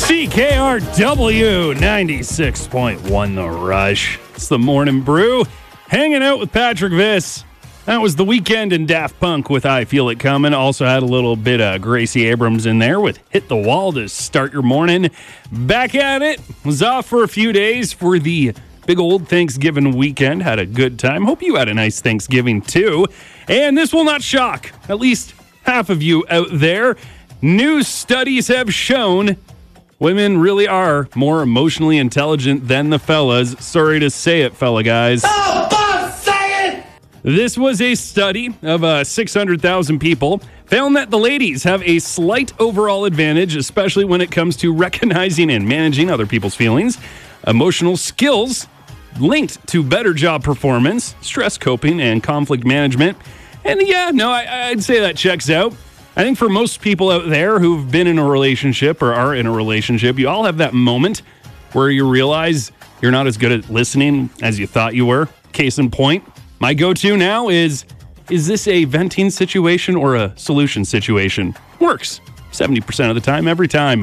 CKRW 96.1 The Rush. It's the Morning Brew. Hanging out with Patrick Viss. That was The Weeknd and Daft Punk with I Feel It Coming. Also had a little bit of Gracie Abrams in there with Hit the Wall to start your morning. Back at it. Was off for a few days for the big old Thanksgiving weekend. Had a good time. Hope you had a nice Thanksgiving too. And this will not shock at least half of you out there. New studies have shown women really are more emotionally intelligent than the fellas. Sorry to say it, fella guys. Oh, boss, say it! This was a study of 600,000 people. Found that the ladies have a slight overall advantage, especially when it comes to recognizing and managing other people's feelings. Emotional skills linked to better job performance, stress coping, and conflict management. And yeah, no, I'd say that checks out. I think for most people out there who've been in a relationship or are in a relationship, you all have that moment where you realize you're not as good at listening as you thought you were. Case in point, my go-to now is this a venting situation or a solution situation? Works 70% of the time, every time.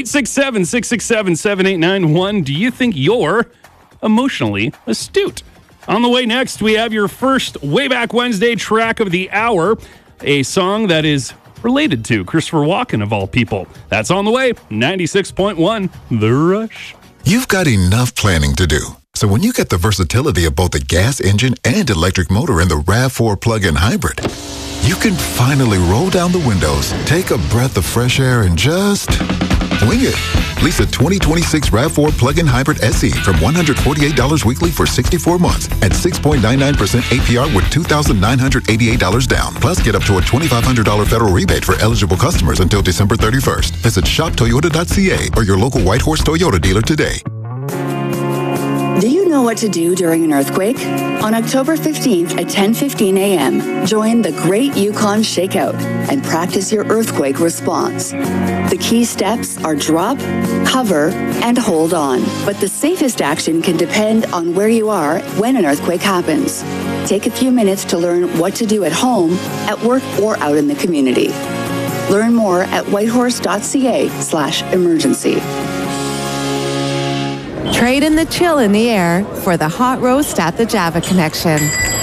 867-667-7891. Do you think you're emotionally astute? On the way next, we have your first Way Back Wednesday track of the hour, a song that is related to Christopher Walken, of all people. That's on the way. 96.1 The Rush. You've got enough planning to do. So when you get the versatility of both the gas engine and electric motor in the RAV4 plug-in hybrid, you can finally roll down the windows, take a breath of fresh air, and just wing it. Lease a 2026 RAV4 plug-in hybrid SE from $148 weekly for 64 months at 6.99% APR with $2,988 down. Plus, get up to a $2,500 federal rebate for eligible customers until December 31st. Visit shoptoyota.ca or your local Whitehorse Toyota dealer today. Do you know what to do during an earthquake? On October 15th at 10:15 a.m., join the Great Yukon Shakeout and practice your earthquake response. The key steps are drop, cover, and hold on. But the safest action can depend on where you are when an earthquake happens. Take a few minutes to learn what to do at home, at work, or out in the community. Learn more at whitehorse.ca/emergency. Trade in the chill in the air for the hot roast at the Java Connection.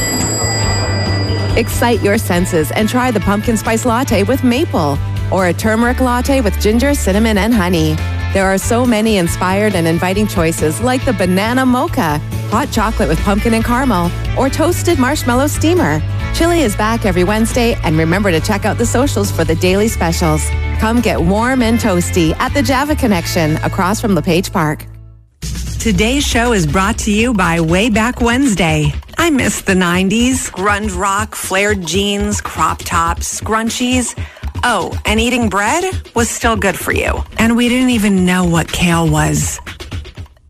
Excite your senses and try the pumpkin spice latte with maple or a turmeric latte with ginger, cinnamon, and honey. There are so many inspired and inviting choices like the banana mocha, hot chocolate with pumpkin and caramel, or toasted marshmallow steamer. Chili is back every Wednesday, and remember to check out the socials for the daily specials. Come get warm and toasty at the Java Connection across from LePage Park. Today's show is brought to you by Way Back Wednesday. I miss the 90s. Grunge rock, flared jeans, crop tops, scrunchies. Oh, and eating bread was still good for you. And we didn't even know what kale was.